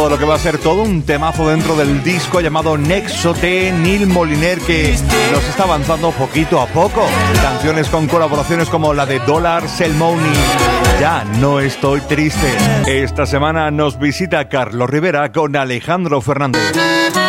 Esto lo que va a ser todo un temazo dentro del disco llamado Nexo de Neil Moliner, que nos está avanzando poquito a poco. Canciones con colaboraciones como la de Dollar Selmouni. Ya no estoy triste. Esta semana nos visita Carlos Rivera con Alejandro Fernández.